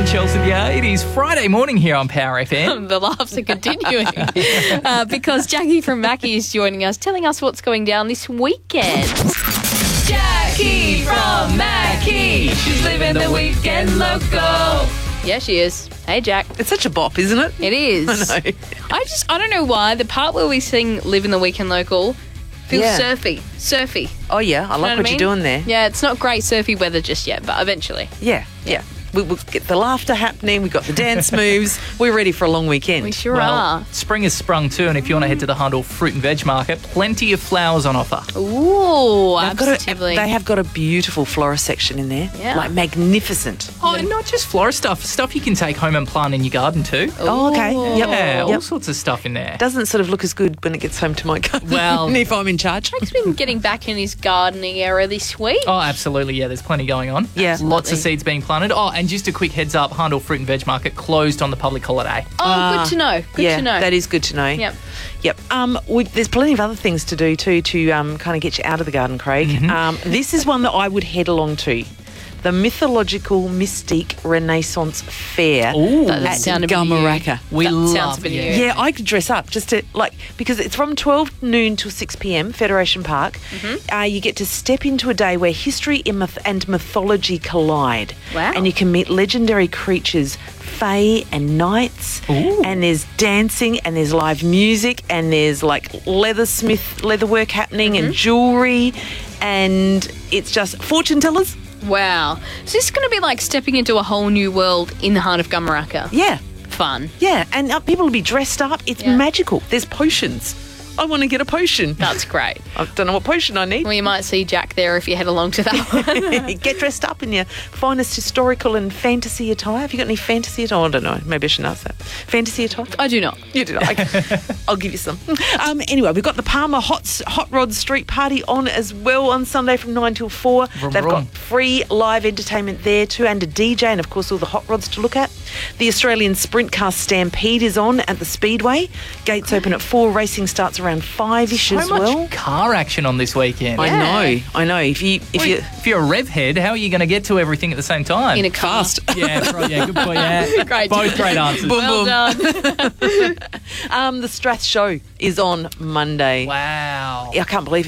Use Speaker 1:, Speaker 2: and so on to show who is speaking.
Speaker 1: Chelsea. It is Friday morning here on Power FM.
Speaker 2: The laughs are continuing because Jackie from Mackie is joining us, telling us what's going down this weekend. Jackie from Mackie, she's living the weekend local. Yeah, she is. Hey, Jack.
Speaker 3: It's such a bop, isn't it?
Speaker 2: It is.
Speaker 3: I know.
Speaker 2: I don't know why the part where we sing "Live in the Weekend Local" feels surfy.
Speaker 3: Oh, yeah. I like what you're doing there.
Speaker 2: Yeah, it's not great surfy weather just yet, but eventually.
Speaker 3: Yeah. We'll get the laughter happening. We've got the dance moves. We're ready for a long weekend.
Speaker 2: We sure are.
Speaker 1: Spring has sprung too, and if you want to head to the Hundle Fruit and Veg Market, plenty of flowers on offer.
Speaker 2: Ooh, absolutely.
Speaker 3: They have got a beautiful florist section in there.
Speaker 2: Yeah.
Speaker 3: Like magnificent.
Speaker 1: Oh, and not just florist stuff you can take home and plant in your garden too.
Speaker 3: Oh, okay.
Speaker 1: Yeah, all
Speaker 3: Yep.
Speaker 1: sorts of stuff in there.
Speaker 3: Doesn't sort of look as good when it gets home to my garden.
Speaker 1: Well,
Speaker 3: if I'm in charge.
Speaker 2: Jack's been getting back in his gardening era this week.
Speaker 1: Oh, absolutely. Yeah, there's plenty going on.
Speaker 3: Yeah.
Speaker 1: Lots of seeds being planted. Oh, and just a quick heads up, Hundle Fruit and Veg Market closed on the public holiday.
Speaker 2: Oh, good to know. Good to know.
Speaker 3: That is good to know.
Speaker 2: Yep.
Speaker 3: There's plenty of other things to do too to kind of get you out of the garden, Craig. This is one that I would head along to. The Mythological Mystique Renaissance Fair
Speaker 2: That sound
Speaker 3: at
Speaker 2: a bit new.
Speaker 3: Gummaraka.
Speaker 1: We
Speaker 2: That sounds
Speaker 1: love
Speaker 2: a bit
Speaker 1: it.
Speaker 2: new.
Speaker 3: Yeah, I could dress up just to, because it's from 12 noon till 6 p.m, Federation Park. You get to step into a day where history and mythology collide.
Speaker 2: Wow.
Speaker 3: And you can meet legendary creatures, fae and knights.
Speaker 1: Ooh.
Speaker 3: And there's dancing and there's live music and there's leatherwork happening and jewellery. And it's just fortune tellers.
Speaker 2: Wow. So this is going to be like stepping into a whole new world in the heart of Gummaraka.
Speaker 3: Yeah.
Speaker 2: Fun.
Speaker 3: Yeah, and people will be dressed up. It's magical. There's potions. I want to get a potion.
Speaker 2: That's great.
Speaker 3: I don't know what potion I need.
Speaker 2: Well, you might see Jack there if you head along to that one.
Speaker 3: Get dressed up in your finest historical and fantasy attire. Have you got any fantasy attire? I don't know. Maybe I shouldn't ask that. Fantasy attire?
Speaker 2: I do not.
Speaker 3: You do not. Okay. I'll give you some. Anyway, we've got the Palmer Hot Rod Street Party on as well on Sunday from 9 till 4.
Speaker 1: Vroom,
Speaker 3: They've
Speaker 1: vroom.
Speaker 3: got free live entertainment there too and a DJ and, of course, all the hot rods to look at. The Australian Sprint Car Stampede is on at the Speedway. Gates open at 4. Racing starts around 5-ish as
Speaker 1: So much
Speaker 3: well.
Speaker 1: car action on this weekend.
Speaker 3: I know. If
Speaker 1: you're a rev head, how are you going to get to everything at the same time?
Speaker 2: In a car.
Speaker 3: fast.
Speaker 1: Yeah, that's right. Yeah, good point. Yeah,
Speaker 2: Great.
Speaker 1: Both great answers.
Speaker 3: Boom,
Speaker 2: Well
Speaker 3: boom.
Speaker 2: done.
Speaker 3: The Strath Show is on Monday.
Speaker 1: Wow.
Speaker 3: I can't believe